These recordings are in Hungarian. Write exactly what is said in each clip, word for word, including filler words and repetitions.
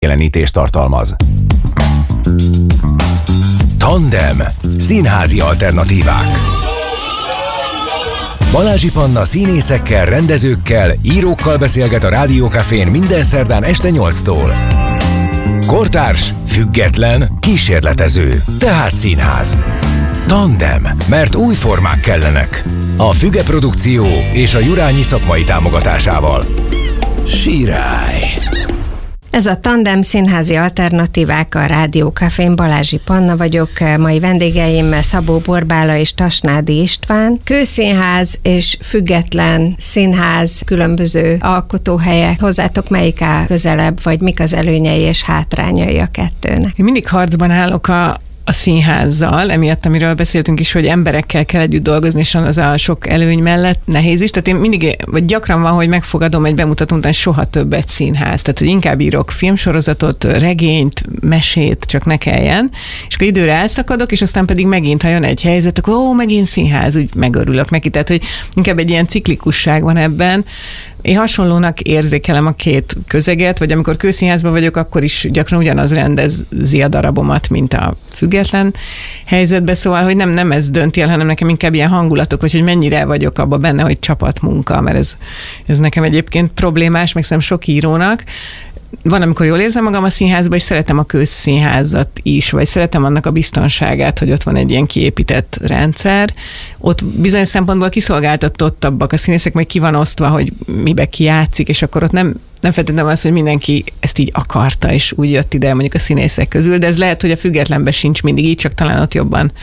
megjelenítést tartalmaz. Tandem. Színházi alternatívák. Balázsi Panna színészekkel, rendezőkkel, írókkal beszélget a Rádiókafén minden szerdán este nyolctól. Kortárs, független, kísérletező, tehát színház. Tandem, mert új formák kellenek. A Füge Produkció és a Jurányi szakmai támogatásával. Sirály! Ez a Tandem színházi alternatívák a Rádiókafén. Balázsi Panna vagyok, mai vendégeim Szabó Borbála és Tasnádi István. Kőszínház és független színház, különböző alkotóhelyek. Hozzátok melyik áll közelebb, vagy mik az előnyei és hátrányai a kettőnek? Én mindig harcban állok a a színházzal, emiatt, amiről beszéltünk is, hogy emberekkel kell együtt dolgozni, és az a sok előny mellett nehéz is. Tehát én mindig, vagy gyakran van, hogy megfogadom egy bemutatón után soha többet színház. Tehát, hogy inkább írok filmsorozatot, regényt, mesét, csak ne kelljen. És akkor időre elszakadok, és aztán pedig megint, ha jön egy helyzet, akkor ó, megint színház, úgy megörülök neki. Tehát, hogy inkább egy ilyen ciklikusság van ebben. Én hasonlónak érzékelem a két közeget, vagy amikor kőszínházban vagyok, akkor is gyakran ugyanaz rendezi a darabomat, mint a független helyzetben, szóval, hogy nem, nem ez dönti el, hanem nekem inkább ilyen hangulatok, vagy hogy mennyire vagyok abban benne, hogy csapatmunka, mert ez, ez nekem egyébként problémás, meg szerintem sok írónak. Van, amikor jól érzem magam a színházban, és szeretem a közszínházat is, vagy szeretem annak a biztonságát, hogy ott van egy ilyen kiépített rendszer. Ott bizonyos szempontból kiszolgáltatottabbak a színészek, meg ki van osztva, hogy mibe ki játszik, és akkor ott nem, nem feltétlenül az, hogy mindenki ezt így akarta, és úgy jött ide mondjuk a színészek közül, de ez lehet, hogy a függetlenben sincs mindig így, csak talán ott jobban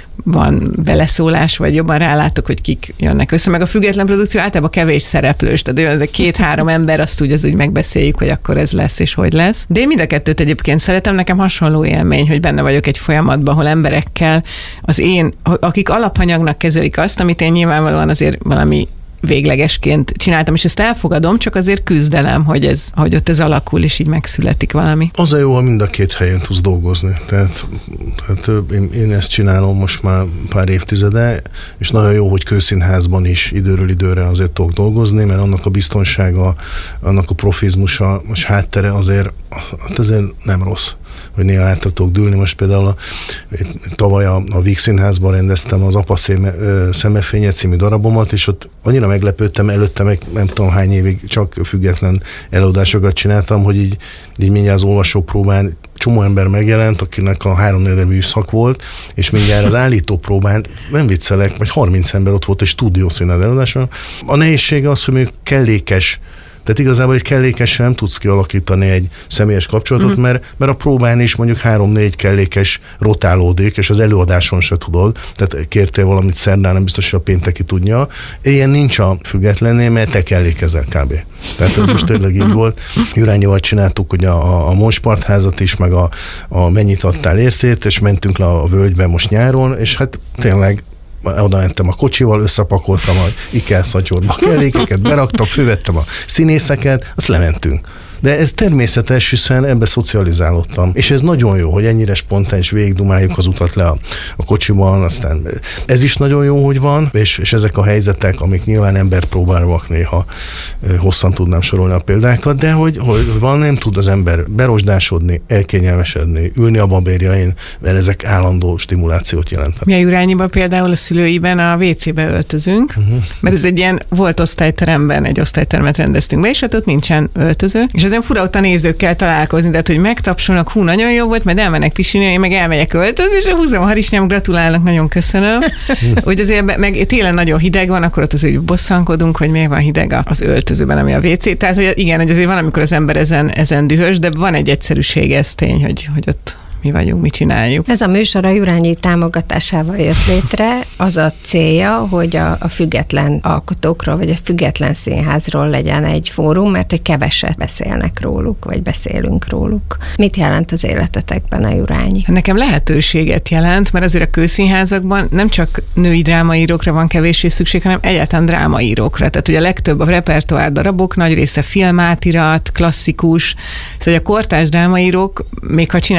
van beleszólás, vagy jobban rálátok, hogy kik jönnek össze. Meg a független produkció általában kevés szereplős, tehát olyan két-három ember, azt úgy, az úgy megbeszéljük, hogy akkor ez lesz, és hogy lesz. De én mind a kettőt egyébként szeretem, nekem hasonló élmény, hogy benne vagyok egy folyamatban, ahol emberekkel, az én, akik alapanyagnak kezelik azt, amit én nyilvánvalóan azért valami véglegesként csináltam, és ezt elfogadom, csak azért küzdelem, hogy ez, hogy ott ez alakul, és így megszületik valami. Az a jó, ha mind a két helyen tudsz dolgozni. Tehát, tehát én, én ezt csinálom most már pár évtizede, és nagyon jó, hogy kőszínházban is időről időre azért tudok dolgozni, mert annak a biztonsága, annak a profizmusa, most háttere azért, hát azért nem rossz, hogy néha hátra tudok dülni. Most például a, tavaly a, a Víg Színházban rendeztem az Apa szeme, szemefénye című darabomat, és ott annyira meglepődtem, előtte meg nem tudom hány évig csak független előadásokat csináltam, hogy így, így mindjárt az olvasópróbán csomó ember megjelent, akinek a háromnegyed műszak volt, és mindjárt az állítópróbán, nem viccelek, vagy harminc ember ott volt egy stúdiószínház előadáson. A nehézsége az, hogy még kellékes, tehát igazából egy kellékesen nem tudsz kialakítani egy személyes kapcsolatot, uh-huh. mert, mert a próbán is mondjuk három-négy kellékes rotálódik, és az előadáson se tudod. Tehát kértél valamit szerdán, nem biztos, hogy a pénteki tudja. Ilyen nincs a függetlennél, mert te kellékezel kb. Tehát ez most tényleg így volt. Jurányival csináltuk ugye a, a Monspartházat is, meg a, a Mennyit adtál értét, és mentünk le a völgybe most nyáron, és hát tényleg oda mentem a kocsival, összepakoltam a Ikea szatyorba a kellékeket, beraktam, fővettem a színészeket, azt lementünk. De ez természetes, hiszen ebbe szocializálódtam. És ez nagyon jó, hogy ennyire spontán és végigdumáljuk az utat le a, a kocsiban, aztán ez is nagyon jó, hogy van, és, és ezek a helyzetek, amik nyilván embert próbálnak néha, hosszan tudnám sorolni a példákat, de hogy, hogy van, nem tud az ember berosdásodni, elkényelmesedni, ülni a babérjain, mert ezek állandó stimulációt jelentenek. Mi a Jurányiban például a szülőiben a vé cébe öltözünk, uh-huh. mert ez egy ilyen volt osztályteremben, egy osztálytermet rendeztünk be, és hát ott nincsen öltöző, és ezen fura ott a nézőkkel találkozni, tehát hogy megtapsolnak, hú, nagyon jó volt, mert elmennek pisilni, én meg elmegyek öltözni, és húzom a harisnyám, gratulálnak, nagyon köszönöm. Hogy azért meg télen nagyon hideg van, akkor ott azért bosszankodunk, hogy miért van hideg az öltözőben, ami a vé cé. Tehát, hogy igen, hogy azért van, amikor az ember ezen, ezen dühös, de van egy egyszerűség, ez tény, hogy, hogy ott mi vagyunk, mi csináljuk. Ez a műsor a Jurányi támogatásával jött létre. Az a célja, hogy a, a független alkotókról, vagy a független színházról legyen egy fórum, mert hogy keveset beszélnek róluk, vagy beszélünk róluk. Mit jelent az életetekben a Jurányi? Nekem lehetőséget jelent, mert azért a kőszínházakban nem csak női drámaírókra van kevéssé szükség, hanem egyáltalán drámaírókra. Tehát ugye a legtöbb a repertoár darabok, nagy része filmátirat, klasszikus. Szóval a kortárs drámaírók, még ha csinálunk sikeres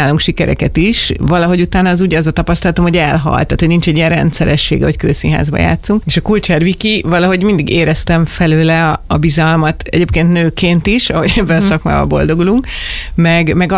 sikereket is, valahogy utána az ugye az a tapasztalatom, hogy elhalt, tehát hogy nincs egy ilyen rendszeressége, hogy kőszínházba játszunk. És a Kulcsár Viki valahogy mindig éreztem felőle a, a bizalmat, egyébként nőként is, ahogy ebben a szakmában boldogulunk, meg, meg